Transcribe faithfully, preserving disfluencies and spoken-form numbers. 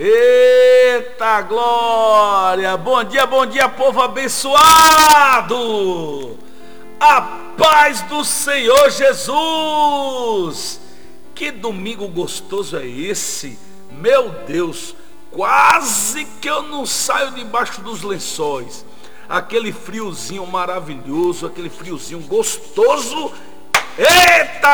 Eita glória! Bom dia, bom dia, povo abençoado! A paz do Senhor Jesus! Que domingo gostoso é esse? Meu Deus, quase que eu não saio debaixo dos lençóis. Aquele friozinho maravilhoso, aquele friozinho gostoso. Eita